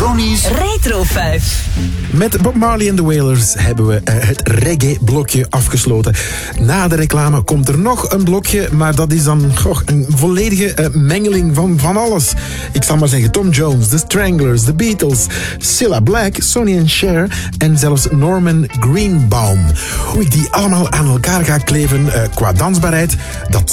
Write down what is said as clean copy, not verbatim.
Ronnie's Retro 5. Met Bob Marley en de Wailers hebben we het reggae-blokje afgesloten. Na de reclame komt er nog een blokje, maar dat is dan een volledige mengeling van alles. Ik zal maar zeggen, Tom Jones, The Stranglers, The Beatles, Cilla Black, Sonny and Cher en zelfs Norman Greenbaum. Hoe ik die allemaal aan elkaar ga kleven qua dansbaarheid, dat